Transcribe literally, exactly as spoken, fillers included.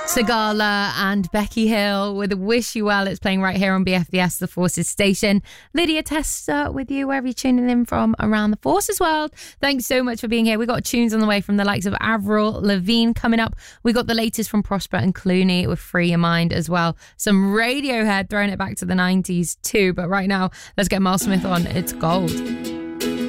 Sigala and Becky Hill with Wish You Well. It's playing right here on B F B S, the Forces station. Lydia Tester with you wherever you're tuning in from around the Forces world. Thanks so much for being here. We got tunes on the way from the likes of Avril Lavigne coming up. We got the latest from Prosper and Clooney with Free Your Mind as well. Some Radiohead throwing it back to the nineties too. But right now, let's get Mel Smith on It's Gold.